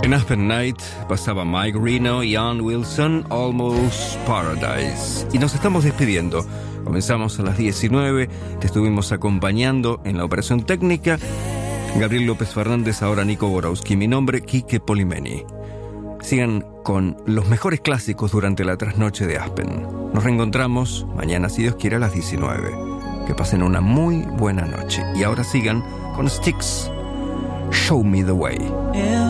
En Aspen Night pasaba Mike Reno y Ann Wilson, Almost Paradise. Y nos estamos despidiendo. Comenzamos a las 19, te estuvimos acompañando en la operación técnica. Gabriel López Fernández, ahora Nico Borowski. Mi nombre, Quique Polimeni. Sigan con los mejores clásicos durante la trasnoche de Aspen. Nos reencontramos mañana, si Dios quiere, a las 19. Que pasen una muy buena noche. Y ahora sigan con Styx, Show Me the Way.